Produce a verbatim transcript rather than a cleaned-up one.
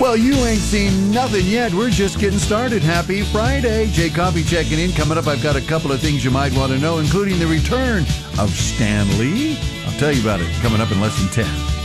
Well, you ain't seen nothing yet. We're just getting started. Happy Friday. Jay Coffee checking in. Coming up, I've got a couple of things you might want to know, including the return of Stan Lee. I'll tell you about it coming up in less than ten.